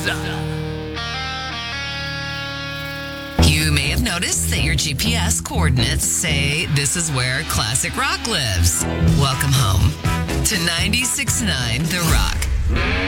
You may have noticed that your GPS coordinates say this is where classic rock lives. Welcome home to 96.9 The Rock.